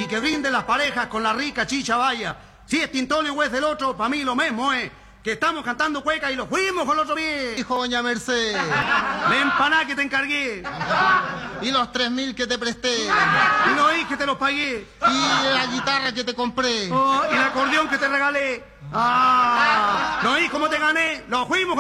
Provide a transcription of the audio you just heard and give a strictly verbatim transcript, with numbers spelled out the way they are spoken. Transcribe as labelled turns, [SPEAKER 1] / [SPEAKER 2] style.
[SPEAKER 1] que brinden las parejas con la rica chicha vaya. Si es Tintón o es del otro, para mí lo mismo es. Que estamos cantando cueca y lo fuimos con el otro bien.
[SPEAKER 2] Hijo, doña Mercedes.
[SPEAKER 1] La empanada que te encargué.
[SPEAKER 2] Y los tres mil que te presté.
[SPEAKER 1] Y los oí que te los pagué.
[SPEAKER 2] Y la guitarra que te compré.
[SPEAKER 1] Oh, y el acordeón que te regalé. Ah, ¿no oí cómo te gané? Lo fuimos.